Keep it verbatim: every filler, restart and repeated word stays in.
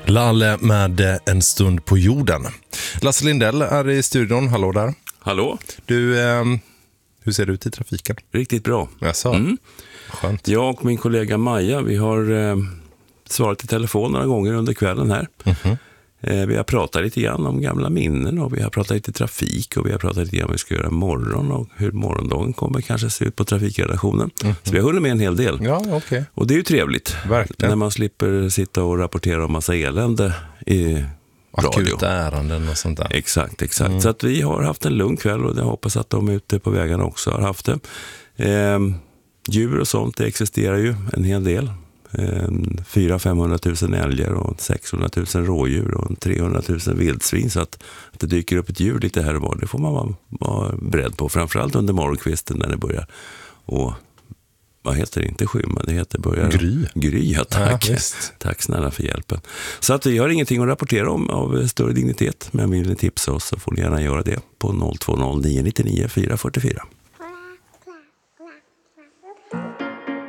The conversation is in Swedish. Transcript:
Lalle med En stund på jorden. Lasse Lindell är i studion. Hallå där. Hallå. Du, eh, hur ser det ut i trafiken? Riktigt bra. Jag sa. Mm. Skönt. Jag och min kollega Maja, vi har eh, svarat i telefon några gånger under kvällen här. Mm-hmm. Eh, vi har pratat lite grann om gamla minnen och vi har pratat lite trafik och vi har pratat lite grann om vad vi ska göra imorgon och hur morgondagen kommer kanske se ut på trafikredaktionen. Mm-hmm. Så vi har hunnit med en hel del. Ja, okej. Okay. Och det är ju trevligt. Verkligen. När man slipper sitta och rapportera om massa elände i radio. Akuta ärenden och sånt där. Exakt, exakt. Mm. Så att vi har haft en lugn kväll och jag hoppas att de ute på vägarna också har haft det. Eh, djur och sånt, det existerar ju en hel del. Eh, fyra till femhundratusen älgar och sexhundratusen rådjur och trehundratusen vildsvin. Så att, att det dyker upp ett djur lite här och var, det får man vara, vara beredd på. Framförallt under morgonkvisten när det börjar. Och vad heter det? Inte skymma, det heter börjar... Gry. Gry, ja, tack. Ja, tack snälla för hjälpen. Så att vi har ingenting att rapportera om av större dignitet. Men vill ni tipsa oss så får ni gärna göra det på noll två noll nio nio nio fyra fyra fyra.